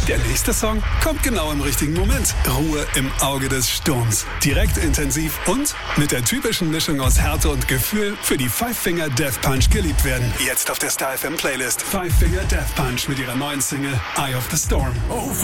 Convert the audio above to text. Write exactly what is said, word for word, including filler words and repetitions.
Der nächste Song kommt genau im richtigen Moment. Ruhe im Auge des Sturms. Direkt intensiv und mit der typischen Mischung aus Härte und Gefühl für die Five Finger Death Punch geliebt werden. Jetzt auf der Star F M Playlist. Five Finger Death Punch mit ihrer neuen Single Eye of the Storm. Oh.